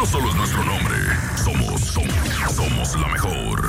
no solo es nuestro nombre, somos la mejor.